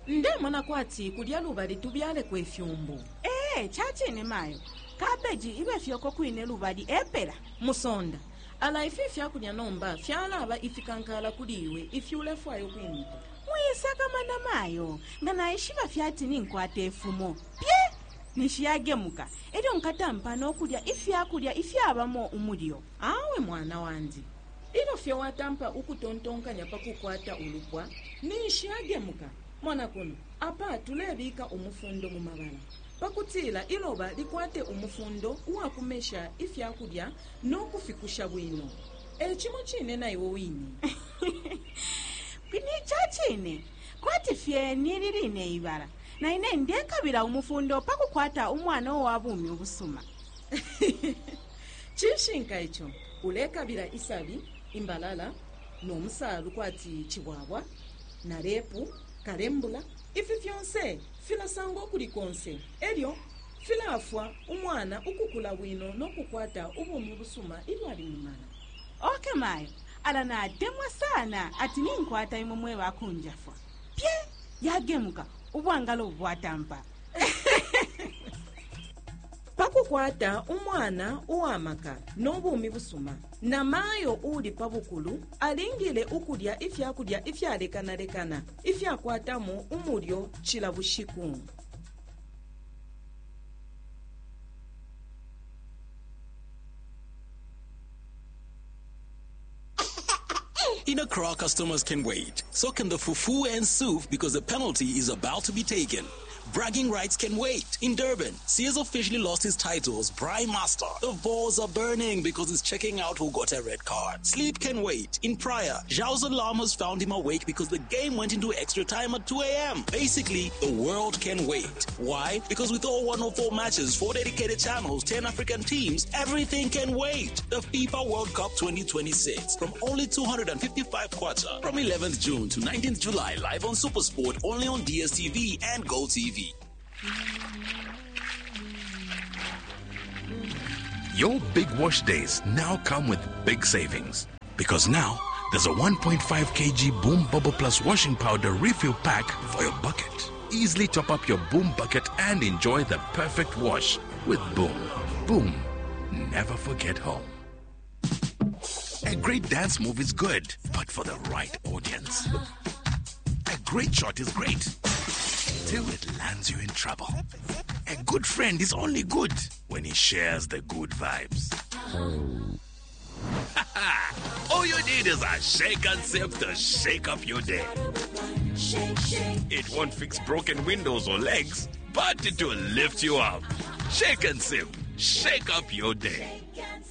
ndemona kwati kudya lubali tubyale kwefyumbu. Chachine mayo. Kabeji ibe fyoko kuine lubali epera. Musonda. Ala ifi fyakudya nomba fyalaba ifikankala kudiwe ifyulefwayo kwimita. Muyisaka mana mayo. Ngana ishiba fyati ninkwate efumo. Pye! Nishiyagemuka. Ero nkatampa n'okudya ifyakudya ifyabamo umulyo. Awe mwana wandi. Ilo fye watampa ukutontonkanya pakukwata ulupwa nishiyagemuka. Mwana kuno apa tulebika umufundo mu mabala. Pakutila iloba likwate umufundo uwakumesha ifyakudya n'okufikusha bwino. Echimo chine na iwo wini. Pini chachine. Kwati fye nilirine ibara. Na ine ndekabira umufundo pakukwata umwana owabumi obusuma. Chishinka icho ulekabira isabi imbalala n'omusalu kwati chiwawa na repu karembula ifi fyonse filasango kulikonse elyo filafwa umwana ukukula bwino n'okukwata ubumi busuma ilwali mumana. Okay mayo, ala na demwa sana ati ninkwata imumwe bakunjafwa. Pye yagemuka ubwangalo bwatampa. Pakukwata umwana uwamaka n'obumi busuma na mayo uli pabukulu alingile ukudya ifyakudya ifyalekanalekana ifyakwatamu umulyo chilabushiku. In Accra, customers can wait. So can the fufu and soup because the penalty is about to be taken. Bragging rights can wait. In Durban, Sears officially lost his title as Prime Master. The balls are burning because he's checking out who got a red card. Sleep can wait. In Praia, Zhao's alarm has found him awake because the game went into extra time at 2 a.m. Basically, the world can wait. Why? Because with all 104 matches, 4 dedicated channels, 10 African teams, everything can wait. The FIFA World Cup 2026 from only 255 kwacha from 11th June to 19th July live on SuperSport only on DSTV and GoTV. Your big wash days now come with big savings. Because now, there's a 1.5 kg Boom Bubble Plus washing powder refill pack for your bucket. Easily top up your Boom bucket and enjoy the perfect wash with Boom. Boom. Never forget home. A great dance move is good, but for the right audience. A great shot is great, till it lands you in trouble. A good friend is only good when he shares the good vibes. All you need is a shake and sip to shake up your day. It won't fix broken windows or legs, but it will lift you up. Shake and sip, shake up your day.